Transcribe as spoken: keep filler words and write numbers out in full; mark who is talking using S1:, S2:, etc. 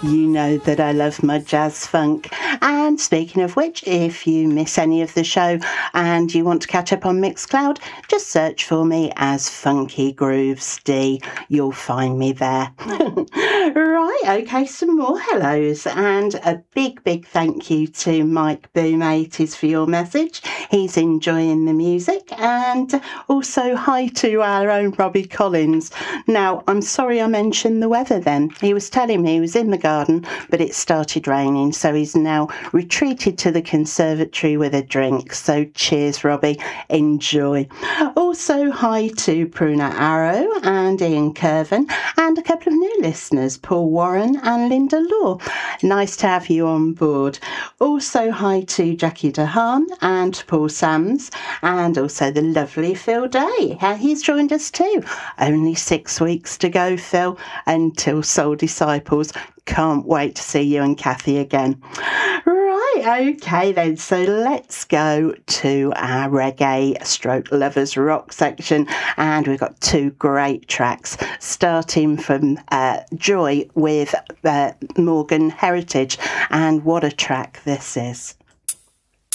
S1: You know that I love my jazz funk. And speaking of which, if you miss any of the show and you want to catch up on Mixcloud, just search for me as Funky Grooves D. You'll find me there. Right, okay, some more hellos. And a big, big thank you to Mike Boom eighties for your message. He's enjoying the music. And also hi to our own Robbie Collins. Now, I'm sorry I mentioned the weather then. He was telling me he was in the garden, but it started raining, so he's now retreated to the conservatory with a drink. So cheers, Robbie. Enjoy. Also, hi to Pruna Arrow and Ian Curvin and a couple of new listeners, Paul Warren and Linda Law. Nice to have you on board. Also, hi to Jackie DeHaan and Paul Sams and also the lovely Phil Day. He's joined us too. Only six weeks to go, Phil, until Soul Disciples. Can't wait to see you and Kathy again. Right, okay then, so let's go to our reggae stroke lovers rock section, and we've got two great tracks, starting from uh, Joy with uh, Morgan Heritage, and what a track this is.